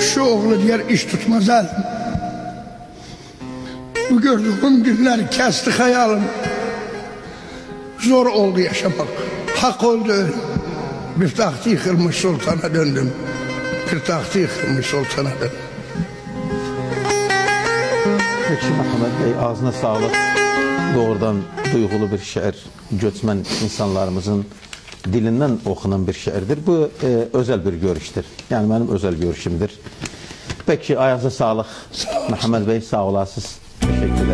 Şu oğlu diğer iş tutmaz elim. Bu gördüğüm günleri kesti hayalım. Zor oldu yaşamak. Hak oldu öyle. Bir tahtı yıkılmış sultana döndüm. Bir tahtı yıkılmış sultana döndüm. Peki Məhəmməd Bey, ağzına sağlık. Doğrudan duygulu bir şiir, göçmen insanlarımızın dilinden okunan bir şiirdir. Bu özel bir görüştür. Yani benim özel görüşümdür. Peki ayağınıza sağlık. Məhəmməd Bey, sağ olasınız.